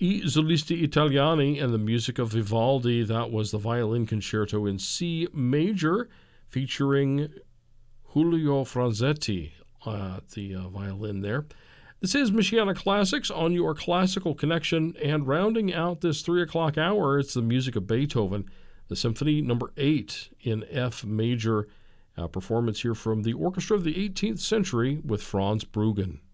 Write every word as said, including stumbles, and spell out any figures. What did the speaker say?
I Solisti Italiani and the music of Vivaldi. That was the violin concerto in C major featuring Julio Franzetti, uh, the uh, violin there. This is Michiana Classics on your Classical Connection, and rounding out this three o'clock hour, it's the music of Beethoven, the Symphony Number eight in F major, uh, performance here from the Orchestra of the eighteenth Century with Franz Bruggen.